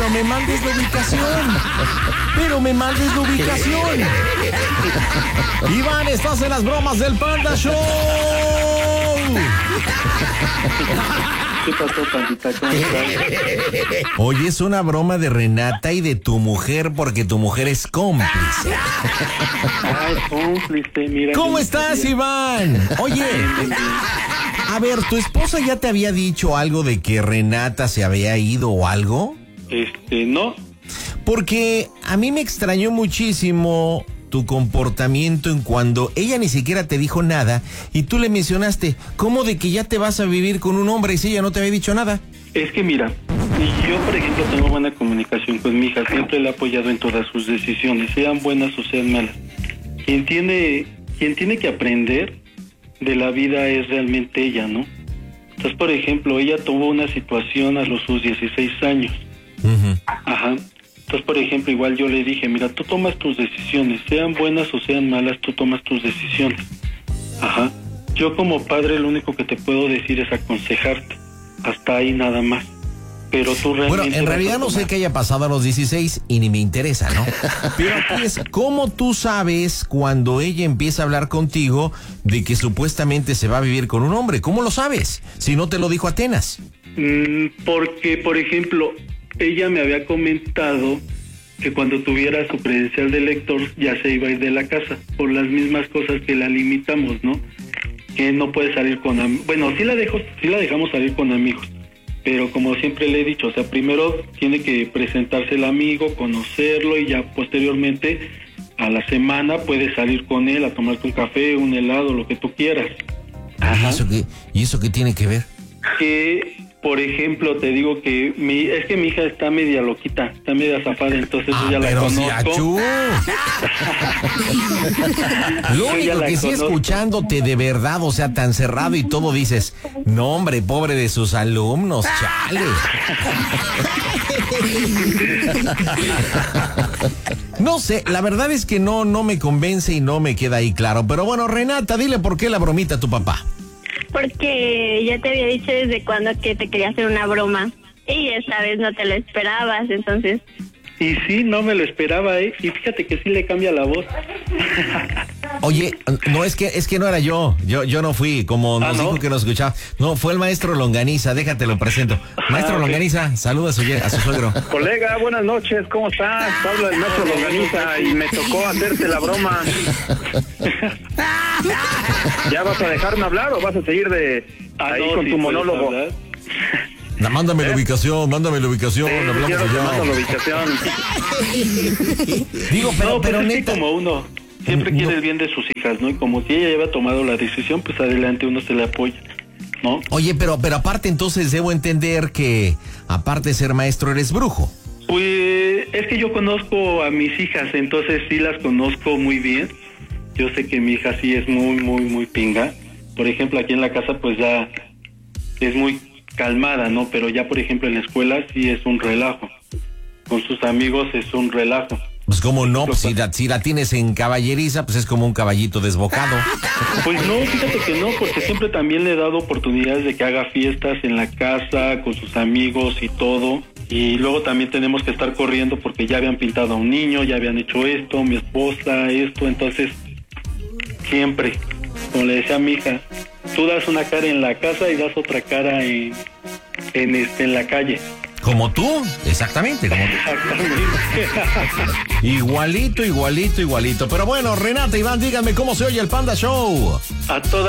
pero me mandes la ubicación. Iván, estás en las bromas del Panda Show. ¿Qué pasó, Pandita? ¿Cómo estás? Oye, es una broma de Renata y de tu mujer, porque tu mujer es cómplice. Ay, cómplice, mira. ¿Cómo estás, Iván? Oye, a ver, ¿tu esposa ya te había dicho algo de que Renata se había ido o algo? No. Porque a mí me extrañó muchísimo tu comportamiento en cuando ella ni siquiera te dijo nada y tú le mencionaste, ¿cómo de que ya te vas a vivir con un hombre si ella no te había dicho nada? Es que mira, yo por ejemplo tengo buena comunicación con mi hija, siempre la he apoyado en todas sus decisiones, sean buenas o sean malas. Quien tiene que aprender de la vida es realmente ella, ¿no? Entonces, por ejemplo, ella tuvo una situación a sus 16 años. Uh-huh. Ajá. Entonces, por ejemplo, igual yo le dije, mira, tú tomas tus decisiones, sean buenas o sean malas, tú tomas tus decisiones. Ajá. Yo como padre lo único que te puedo decir es aconsejarte. Hasta ahí nada más. Pero tú realmente... Bueno, en realidad no sé qué haya pasado a los 16 y ni me interesa, ¿no? Pero aquí es, ¿cómo tú sabes cuando ella empieza a hablar contigo de que supuestamente se va a vivir con un hombre? ¿Cómo lo sabes? Si no te lo dijo Atenas. Porque, por ejemplo, ella me había comentado que cuando tuviera su credencial de lector ya se iba a ir de la casa, por las mismas cosas que la limitamos, ¿no? Que no puede salir con amigos. Bueno, sí la dejamos salir con amigos, pero como siempre le he dicho, o sea, primero tiene que presentarse el amigo, conocerlo y ya posteriormente a la semana puedes salir con él a tomarte un café, un helado, lo que tú quieras. Ajá. ¿Y eso qué tiene que ver? Que, por ejemplo, te digo que es que mi hija está media loquita, está media zafada, entonces yo ya la conozco. Lo único que sí, escuchándote de verdad, o sea, tan cerrado y todo, dices, no hombre, pobre de sus alumnos, chale. No sé, la verdad es que no me convence y no me queda ahí claro. Pero bueno, Renata, dile por qué la bromita a tu papá. Porque ya te había dicho desde cuando que te quería hacer una broma y esta vez no te lo esperabas, entonces... Y sí, no me lo esperaba, y fíjate que sí le cambia la voz. Oye, no, es que no era yo no fui, como nos dijo que nos escuchaba. No, fue el maestro Longaniza, déjate lo presento. Maestro Longaniza, saluda a su suegro. Colega, buenas noches, ¿cómo estás? Habla el maestro Longaniza y me tocó hacerte la broma. ¿Ya vas a dejarme hablar o vas a seguir ahí con tu monólogo? Mándame la ubicación, hablamos allá. Mando la ubicación. Digo, pero neta, como uno siempre quiere el bien de sus hijas, ¿no? Y como si ella había tomado la decisión, pues adelante uno se le apoya, ¿no? Oye, pero aparte entonces debo entender que aparte de ser maestro eres brujo. Pues es que yo conozco a mis hijas, entonces sí las conozco muy bien. Yo sé que mi hija sí es muy, muy, muy pinga. Por ejemplo, aquí en la casa pues ya es muy calmada, ¿no? Pero ya, por ejemplo, en la escuela sí es un relajo. Con sus amigos es un relajo. Pues como no, pues, si la tienes en caballeriza, pues es como un caballito desbocado. Pues no, fíjate que no, porque siempre también le he dado oportunidades de que haga fiestas en la casa, con sus amigos y todo. Y luego también tenemos que estar corriendo porque ya habían pintado a un niño, ya habían hecho esto, mi esposa, esto. Entonces, siempre, como le decía a mi hija, tú das una cara en la casa y das otra cara en la calle. Como tú, exactamente, como tú. Igualito. Pero bueno, Renata, Iván, díganme cómo se oye el Panda Show. A toda